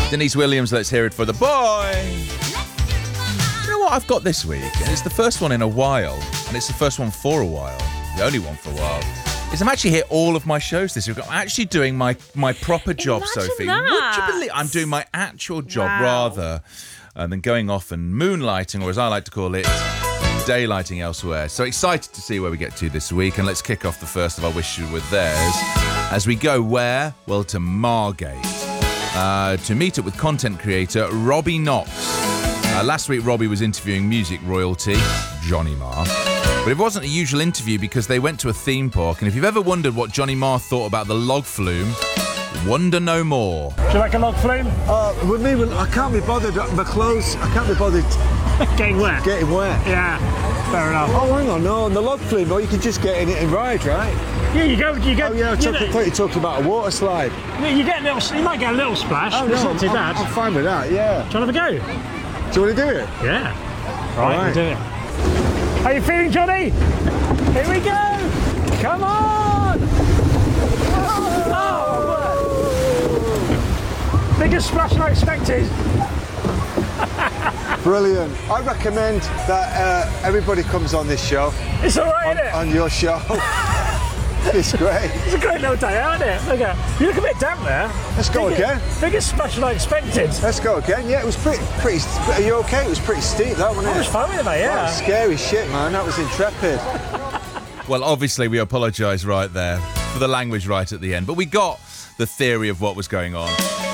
Denise Williams, let's hear it for the boy. You know what I've got this week? And it's the first one in a while. And it's the first one for a while. The only one for a while. Is I'm actually here all of my shows this week. I'm actually doing my proper job, Imagine Sophie. that. Would you believe I'm doing my actual job rather than going off and moonlighting, or as I like to call it, daylighting elsewhere. So excited to see where we get to this week. And let's kick off the first of our wishes with theirs. As we go where? Well, to Margate. To meet up with content creator Robbie Knox. Last week, Robbie was interviewing music royalty, Johnny Marr. But it wasn't a usual interview because they went to a theme park. And if you've ever wondered what Johnny Marr thought about the log flume, wonder no more. Do you like a log flume? With me, I can't be bothered. My clothes, I can't be bothered Getting wet? getting wet. Yeah, fair enough. Oh, hang on, no, on the log flume, you can just get in it and ride, right? Yeah, you go. Oh, yeah, I thought you were talking about a water slide. You get a little. You might get a little splash. Oh, but it's no, not too bad. I'm fine with that, yeah. Do you want to have a go? Do you want to do it? Yeah. Right. We'll do it. How you feeling, Johnny? Here we go. Come on. Oh, bigger splash than I expected. Brilliant. I recommend that everybody comes on this show, It's all right, isn't it? on your show. It's great. It's a great little day out, isn't it? Look at you. Look a bit damp there. Let's go again. Biggest splash than I expected. Let's go again. Yeah, it was pretty. Are you okay? It was pretty steep, that wasn't it? I was fine with it, mate. That Yeah. was scary shit, man. That was intrepid. Well, obviously, we apologise right there for the language right at the end. But we got the theory of what was going on.